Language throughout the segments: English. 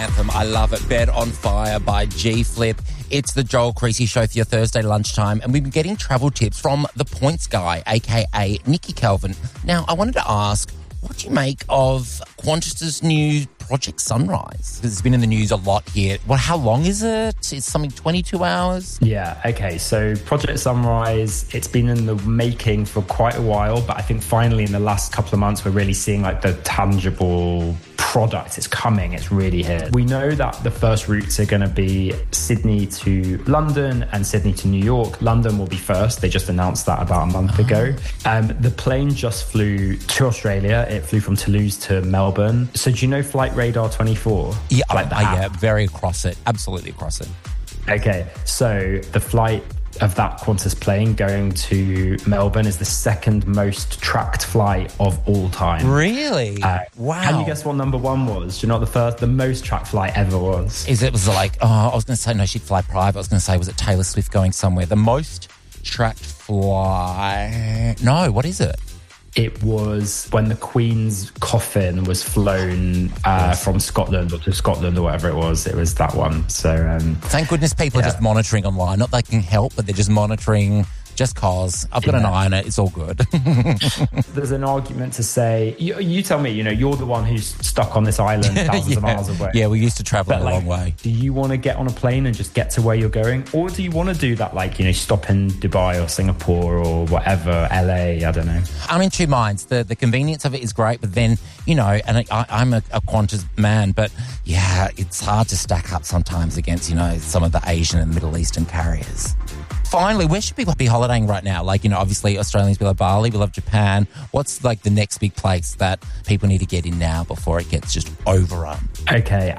Anthem, I love it. Bed on Fire by G-Flip. It's the Joel Creasy Show for your Thursday lunchtime, and we've been getting travel tips from the Points Guy, a.k.a. Nikki Kelvin. Now, I wanted to ask, what do you make of Qantas's new Project Sunrise? It's been in the news a lot here. Well, how long is it? It's something 22 hours? Yeah, okay. So Project Sunrise, it's been in the making for quite a while, but I think finally in the last couple of months, we're really seeing like the tangible product. It's coming. It's really here. We know that the first routes are going to be Sydney to London and Sydney to New York. London will be first. They just announced that about a month ago. The plane just flew to Australia. It flew from Toulouse to Melbourne. So do you know Flight Radar 24? Yeah, yeah, very across it. Absolutely across it. Okay, so the flight of that Qantas plane going to Melbourne is the second most tracked flight of all time. Really? Wow. Can you guess what number one was? Do you know what the most tracked flight ever was? Was it like, I was going to say, no, she'd fly private. I was going to say, was it Taylor Swift going somewhere? The most tracked flight... No, what is it? It was when the Queen's coffin was flown from Scotland or to Scotland or whatever it was. It was that one. So thank goodness people are just monitoring online. Not that they can help, but they're just monitoring just cause. I've got an eye on it. It's all good. There's an argument to say, you tell me, you're the one who's stuck on this island thousands of miles away. Yeah, we used to travel a long way. Do you want to get on a plane and just get to where you're going? Or do you want to do that, stop in Dubai or Singapore or whatever, LA, I don't know. I'm in two minds. The convenience of it is great, but then, and I'm a Qantas man, but yeah, it's hard to stack up sometimes against, some of the Asian and Middle Eastern carriers. Finally, where should people be holidaying right now? Obviously Australians, we love Bali, we love Japan. What's the next big place that people need to get in now before it gets just overrun? Okay,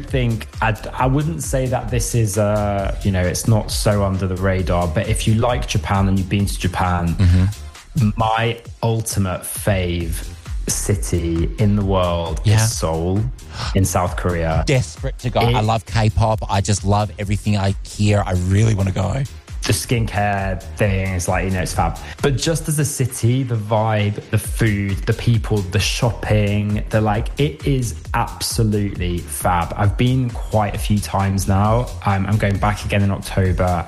I wouldn't say that this is, it's not so under the radar, but if you like Japan and you've been to Japan, my ultimate fave city in the world is Seoul in South Korea. Desperate to go. I love K-pop. I just love everything I hear. I really want to go. The skincare thing is it's fab. But just as a city, the vibe, the food, the people, the shopping, it is absolutely fab. I've been quite a few times now. I'm going back again in October.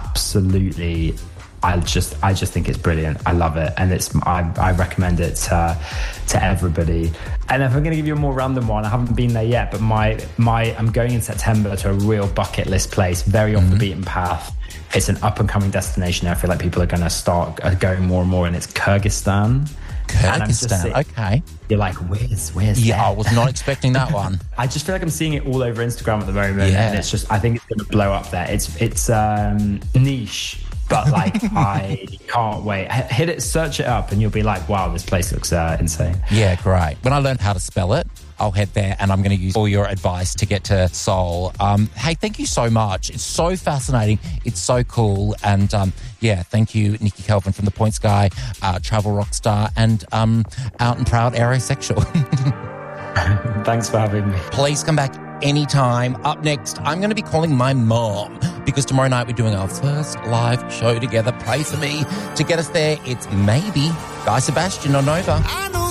I just think it's brilliant. I love it, and I recommend it to everybody. And if I'm going to give you a more random one, I haven't been there yet, but I'm going in September to a real bucket list place, very off the beaten path. It's an up and coming destination. I feel like people are going to start going more and more, and it's Kyrgyzstan. Kyrgyzstan, okay. You're like, where's Yeah, that? I was not expecting that one. I just feel like I'm seeing it all over Instagram at the moment, and it's just, I think it's going to blow up there. It's niche, but I can't wait. Hit it, search it up, and you'll be like, wow, this place looks insane. Yeah, great. When I learned how to spell it, I'll head there, and I'm going to use all your advice to get to Seoul. Hey, thank you so much. It's so fascinating. It's so cool. And thank you, Nikki Kelvin from The Points Guy, travel rock star, and out and proud aerosexual. Thanks for having me. Please come back anytime. Up next, I'm going to be calling my mom because tomorrow night we're doing our first live show together. Pray for me to get us there. It's maybe Guy Sebastian on Nova.